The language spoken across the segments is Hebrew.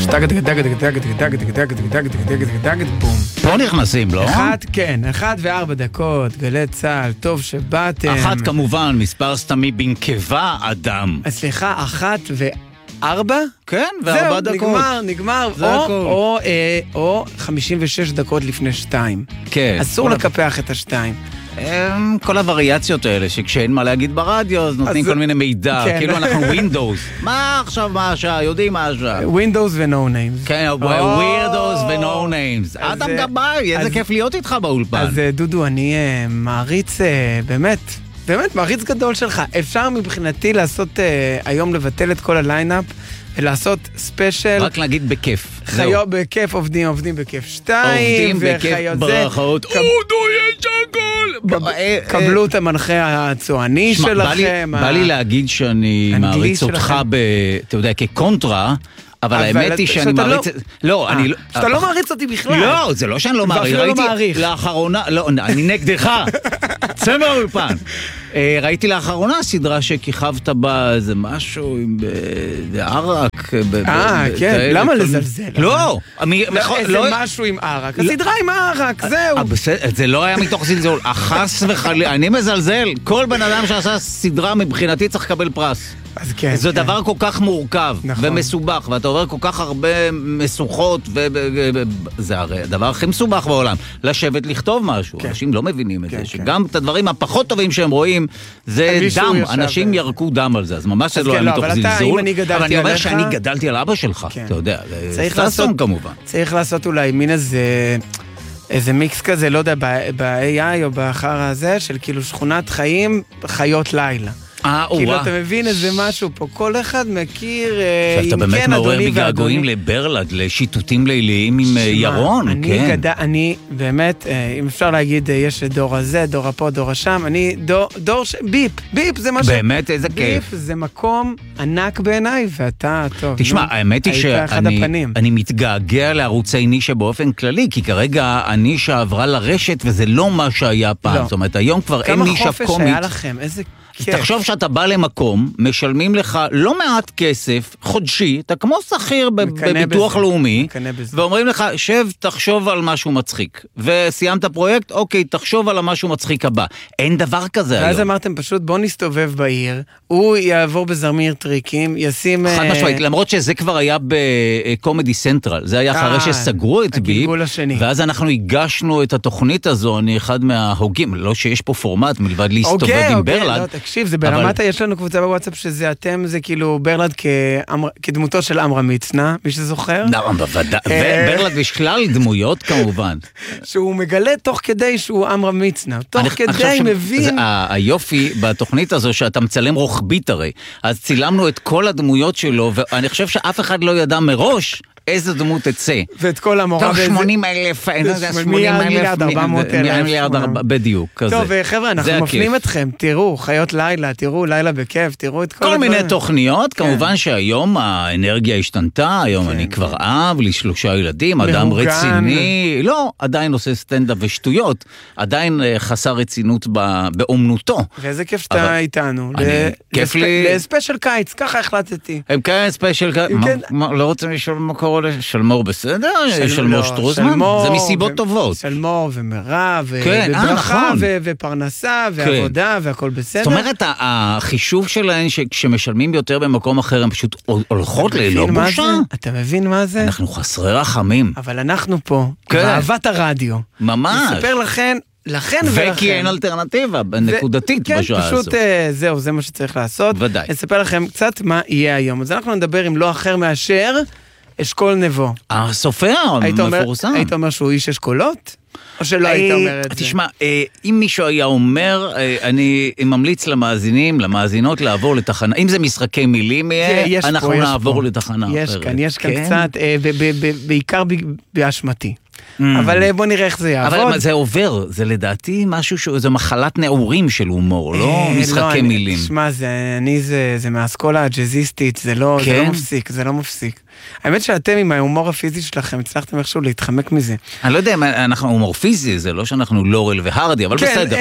בום. פה נכנסים, לא? 1:04 דקות, גלי צהל, טוב שבאתם. 1 כמובן, מספר סתמי בנקבה אדם. סליחה, 1:04? כן, ו4 דקות. נגמר, או 56 דקות לפני 2. כן. אסור לקפח את 2. כל הווריאציות האלה, שכשאין מה להגיד ברדיו, אז נותנים כל מיני מידע, כאילו אנחנו ווינדוס. מה עכשיו, מה השעה? יודעים מה השעה. ווינדוס ו-no names. כן, ווירדוס ו-no names. אדם גבאי, איזה כיף להיות איתך באולפן. אז דודו, אני מעריץ, באמת מעריץ גדול שלך. אפשר מבחינתי לעשות היום לבטל את כל הליינאפ, ולעשות ספיישל. רק להגיד בכיף. חיות בכיף, עובדים בכיף 2. עובדים בכיף ברכאות. יש הכל. קבלו את המנחה הצועני שלכם. בא לי להגיד שאני מעריץ אותך, אתה יודע, כקונטרה, אבל האמת היא שאני מעריץ... לא, אני לא... שאתה לא מעריץ אותי בכלל. לא, זה לא שאני לא מעריץ. ראיתי לאחרונה... לא, אני נגדך. צא מהאולפן. ראיתי לאחרונה סדרה שכיכבת בה איזה משהו עם ערק. כן, למה לזלזל? לא. איזה משהו עם ערק. הסדרה עם ערק, זהו. זה לא היה מתוך זלזול. חס וחלילה. אני מזלזל. כל בן אדם שעשה סדרה מבחינתי צריך לקבל פרס. זה דבר כל כך מורכב ומסובך, ואתה עובר כל כך הרבה מסוכות, וזה הרי הדבר הכי מסובך בעולם, לשבת לכתוב משהו. אנשים לא מבינים את זה, שגם את הדברים הפחות טובים שהם רואים, זה דם, אנשים ירקו דם על זה, אז ממש זה לא היה מתוך זלזול, אבל אני אומר שאני גדלתי על אבא שלך, אתה יודע, סטאסון כמובן. צריך לעשות אולי מין איזה מיקס כזה, לא יודע, ב-AI או באחר הזה, של כאילו שכונת חיים, חיות לילה. כאילו אתה מבין איזה משהו פה, כל אחד מכיר, שאתה באמת מעורר בגעגועים לברלד, לשיטוטים ליליים עם ירון, כן. באמת, אם אפשר להגיד, יש דור הזה, דור פה, דור שם, אני דור ביפ זה משהו. באמת, איזה כיף. ביפ זה מקום ענק בעיניי, ואתה, טוב. תשמע, האמת היא שאני מתגעגע לערוצי נישה באופן כללי, כי כרגע הנישה עברה לרשת, וזה לא מה שהיה פעם. זאת אומרת, היום כבר אין נישה קומית. כמה חופש היה לכם, איזה... תחשוב שאתה בא למקום, משלמים לך לא מעט כסף, חודשי, אתה כמו שכיר בביטוח לאומי, ואומרים לך, שב, תחשוב על משהו מצחיק. וסיימת פרויקט, אוקיי, תחשוב על המשהו מצחיק הבא. אין דבר כזה היום. ואז אמרתם פשוט, בוא נסתובב בעיר, הוא יעבור בזרמיר טריקים, ישים... חד משמעית, למרות שזה כבר היה בקומדי סנטרל, זה היה אחרי שסגרו את ביפ, ואז אנחנו הגשנו את התוכנית הזו, אני אחד מההוגים, לא שיש פה פורמט מלבד להסתובב עם ברלד, תקשיב, זה ברמת, יש לנו קבוצה בוואטסאפ שזה אתם, זה כאילו ברלד כדמותו של עמרם מצנע, מי שזוכר? בוודאי, וברלד בשלל דמויות כמובן. שהוא מגלה תוך כדי שהוא עמרם מצנע, תוך כדי מבין. היופי בתוכנית הזו שאתה מצלם רוחבית הרי, אז צילמנו את כל הדמויות שלו, ואני חושב שאף אחד לא ידע מראש איזה דמות תצא. ואת כל המורה... תוך 80,000, מיליארד 400,000. בדיוק. טוב, חבר'ה, אנחנו מפנים אתכם, תראו, חיות לילה, תראו לילה בכיף, תראו את כל מיני תוכניות, כמובן שהיום האנרגיה השתנתה, היום אני כבר אב, לי 3 ילדים, אדם רציני, לא, עדיין עושה סטנדאפ ושטויות, עדיין חסר רצינות באומנותו. ואיזה כיף שאתה איתנו. כיף לי... לספיישל קיץ, ככה החלטתי. כן, ספיישל קיץ. לא רוצים לשאול מה קורה שלמור בסדר? שלמור שטרוזמן? זה מסיבות טובות. שלמור ומרב, וברכה, ופרנסה, ועבודה, והכל בסדר. זאת אומרת, החישוב שלהן שכשמשלמים יותר במקום אחר, הן פשוט הולכות ללא בושה. אתה מבין מה זה? אנחנו חסרי רחמים. אבל אנחנו פה, באהבת הרדיו. ממש. נספר לכן ולכן. וכי אין אלטרנטיבה נקודתית בשעה הזו. כן, פשוט זהו, זה מה שצריך לעשות. ודאי. נספר לכם קצת מה יהיה היום. אז אנחנו נדבר עם לא אחר מאשר אשכול נבו. הסופר מפורסם. היית אומר שהוא איש אשכולות? או שלא היית אומר את זה? תשמע, אם מישהו היה אומר, אני ממליץ למאזינות לעבור לתחנה, אם זה משחקי מילים, אנחנו נעבור לתחנה אחרת. יש כאן קצת, בעיקר באשמתי. אבל בוא נראה איך זה יעבוד. אבל זה עובר, זה לדעתי משהו, זה מחלת נעורים של הומור, לא משחקי מילים. שמע, זה מהאסכולה הג'זיסטית, זה לא מפסיק, זה לא מפסיק. האמת שאתם עם ההומור הפיזי שלכם הצלחתם איכשהו להתחמק מזה. אני לא יודע אם אנחנו הומור פיזי, זה לא שאנחנו לורל והרדי, אבל בסדר,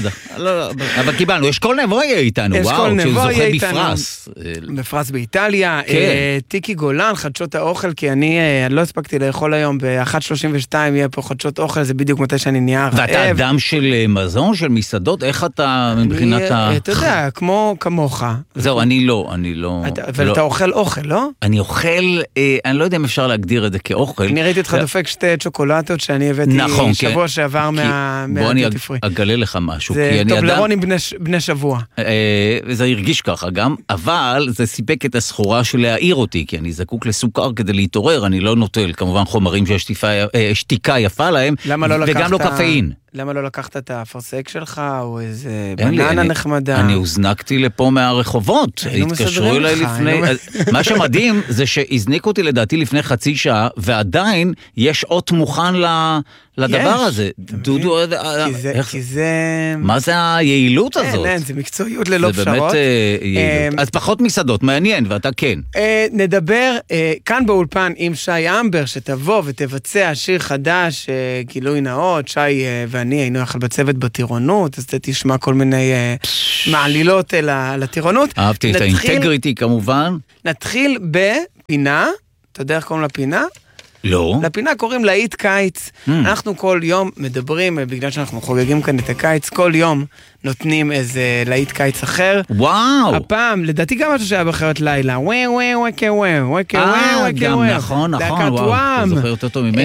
אבל קיבלנו, אשכול נבו יהיה איתנו, וואו, שזוכה בפרס. בפרס באיטליה, טיקי גולן, חדשות האוכל, כי אני לא הספקתי לאכול היום, ב-1:32 יהיה פה חדשות אוכל, זה בדיוק מתי שאני נהיה רעב. ואתה אדם של מזון, של מסעדות, איך אתה מבחינת אתה יודע, כמוך. זהו, אני לא. אבל אתה אוכל אוכל, לא? אני אוכל, אני לא יודע אם אפשר להגדיר את זה כאוכל. אני ראיתי אותך דופק שתי צ'וקולטות שאני הבאתי שבוע שעבר בוא אני אגלה לך משהו. זה טובלרונים בני שבוע. זה הרגיש ככה גם, אבל זה סיפק את הסחורה של להעיר אותי, כי אני זקוק לסוכר כדי להתעורר, אני לא נוטל כמובן חומרים ששתיקה יפה להם, וגם לא קפאין. למה לא לקחת את האפרסק שלך, או איזה בננה נחמדה? אני הוזנקתי לפה מהרחובות, התקשרו אליי לפני, מה שמדהים זה שהזניק אותי לדעתי לפני חצי שעה, ועדיין יש אות מוכן לדבר הזה. דודו, כי זה... מה זה היעילות הזאת? אין, זה מקצועיות ללא פשרות. זה באמת יעילות. אז פחות מסעדות, מעניין, ואתה כן. נדבר כאן באולפן עם שי אמבר, שתבוא ותבצע שיר חדש, גילוי נאות, שי ואני היינו יחד בצוות בטירונות, אז אתה תשמע כל מיני מעלילות לטירונות. אהבתי את האינטגריטי כמובן. נתחיל בפינה, אתה יודע איך קוראים לפינה? לא. לפינה קוראים להיט קיץ. אנחנו כל יום מדברים, בגלל שאנחנו חוגגים כאן את הקיץ, כל יום נותנים איזה להיט קיץ אחר. וואו. הפעם, לדעתי גם משהו שהיה בחיות לילה. וואי וואי וואי וואי וואי וואי גם נכון, וואו. אתה זוכר יותר טוב ממני.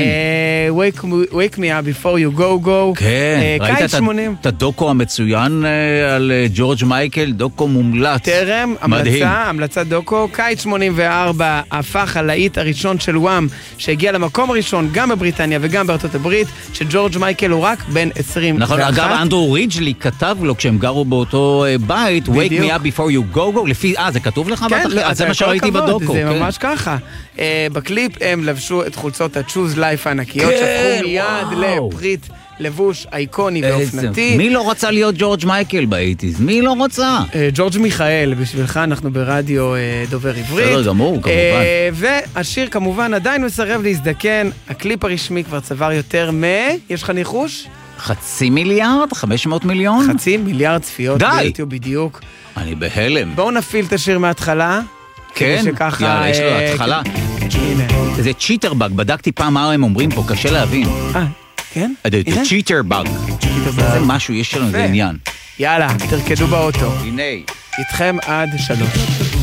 Wake me up before you go go. כן, ראית את הדוקו המצוין על ג'ורג' מייקל, דוקו מומלץ. תרם, המלצת דוקו. קיץ 84 הפך הלהיט הראשון של וואם, שהגיע למקום הראשון גם בבריטניה וגם בארצות הברית, שג'ורג' מייקל הוא רק בן 21. נכון, אגב, אנדרו ריג'לי כתב לו כשהם גרו באותו בית, Wake me up before you go go, לפי, זה כתוב לך? כן, זה מה שראיתי בדוקו. זה ממש ככה. בקליפ הם לבשו את חולצות ה-Choose Life הענקיות, שהפכו מיד לפריט לבוש אייקוני ואופנתי. מי לא רצה להיות ג'ורג' מייקל באיטיז? מי לא רצה? ג'ורג' מיכאל, בשבילך אנחנו ברדיו דובר עברית. בסדר גמור, כמובן. והשיר כמובן עדיין מסרב להזדקן, הקליפ הרשמי כבר צבר יותר יש לך ניחוש? 500 מיליארד? 500 מיליון? 500 מיליארד צפיות ביוטיוב בדיוק. אני בהלם. בואו נפעיל את השיר מההתחלה. כן, יאללה, יש לו התחלה. זה צ'יטרבאג, בדקתי פעם מה הם אומרים פה, קשה להבין. כן? זה צ'יטרבאג. זה משהו, יש לנו איזה עניין. יאללה, תרקדו באוטו. הנה. איתכם עד 3.